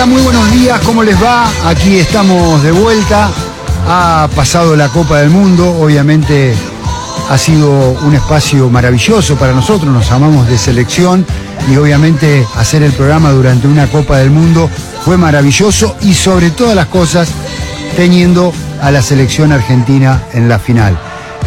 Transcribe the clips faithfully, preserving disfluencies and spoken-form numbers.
Hola, muy buenos días, ¿cómo les va? Aquí estamos de vuelta. Ha pasado la Copa del Mundo, obviamente ha sido un espacio maravilloso para nosotros, nos amamos de selección y obviamente hacer el programa durante una Copa del Mundo fue maravilloso y sobre todas las cosas teniendo a la selección argentina en la final.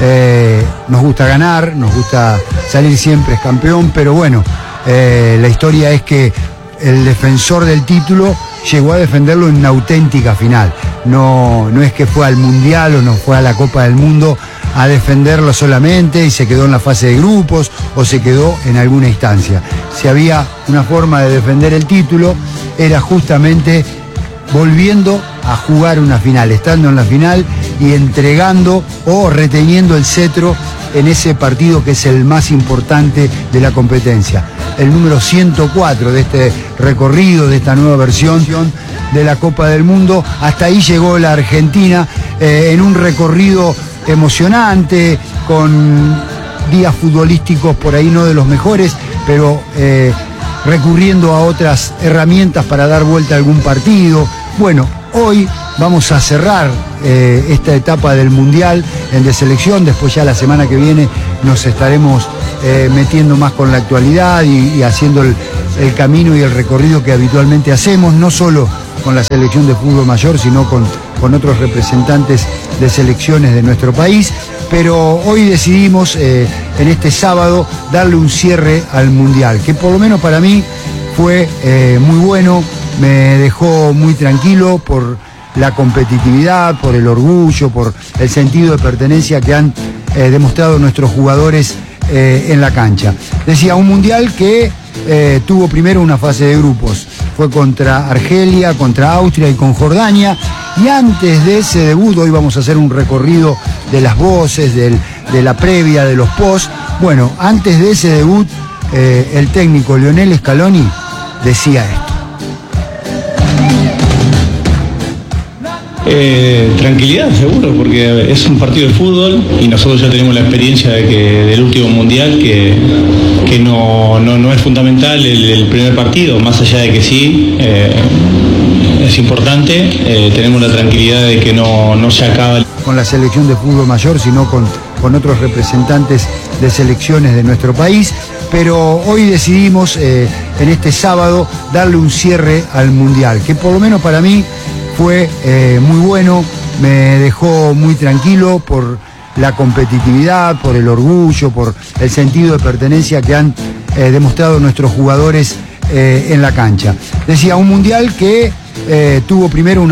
Eh, nos gusta ganar, nos gusta salir siempre campeón, pero bueno, eh, la historia es que el defensor del título llegó a defenderlo en una auténtica final. No, no es que fue al Mundial o no fue a la Copa del Mundo a defenderlo solamente y se quedó en la fase de grupos o se quedó en alguna instancia. Si había una forma de defender el título, era justamente volviendo a jugar una final, estando en la final y entregando o reteniendo el cetro en ese partido que es el más importante de la competencia. El número ciento cuatro de este recorrido, de esta nueva versión de la Copa del Mundo. Hasta ahí llegó la Argentina eh, en un recorrido emocionante, con días futbolísticos por ahí no de los mejores, pero eh, recurriendo a otras herramientas para dar vuelta a algún partido. Bueno, hoy vamos a cerrar eh, esta etapa del Mundial en de selección, después ya la semana que viene nos estaremos eh, metiendo más con la actualidad y, y haciendo el, el camino y el recorrido que habitualmente hacemos, no solo con la selección de fútbol mayor, sino con, con otros representantes de selecciones de nuestro país. Pero hoy decidimos eh, en este sábado darle un cierre al Mundial, que por lo menos para mí fue eh, muy bueno, me dejó muy tranquilo por la competitividad, por el orgullo, por el sentido de pertenencia que han eh, demostrado nuestros jugadores eh, en la cancha. Decía, un Mundial que eh, tuvo primero una fase de grupos, fue contra Argelia, contra Austria y con Jordania, y antes de ese debut, hoy vamos a hacer un recorrido de las voces, del, de la previa, de los post. Bueno, antes de ese debut, eh, el técnico Lionel Scaloni decía esto. Eh, tranquilidad, seguro, porque es un partido de fútbol y nosotros ya tenemos la experiencia de que del último mundial que, que no, no, no es fundamental el, el primer partido, más allá de que sí eh, es importante, eh, tenemos la tranquilidad de que no, no se acaba con la selección de fútbol mayor, sino con, con otros representantes de selecciones de nuestro país. Pero hoy decidimos eh, en este sábado darle un cierre al Mundial, que por lo menos para mí fue eh, muy bueno, me dejó muy tranquilo por la competitividad, por el orgullo, por el sentido de pertenencia que han eh, demostrado nuestros jugadores eh, en la cancha. Decía, un Mundial que eh, tuvo primero una